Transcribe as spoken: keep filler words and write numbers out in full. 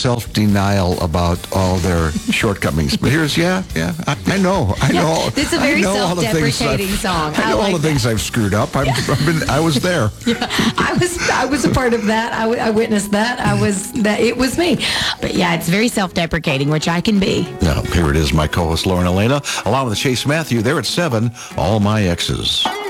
self-denial about all their shortcomings. But here's, yeah, yeah, I, I know. I Yeah, know. it's a very I know all the things self-deprecating I've- song. I I know all like the that. things I've screwed up. I've, I've been, I was there. Yeah, I was I was a part of that. I, w- I witnessed that. I was that. It was me. But yeah, it's very self-deprecating, which I can be. Now, here it is, my co-host Lauren Elena, along with Chase Matthew. There at seven, All My Exes.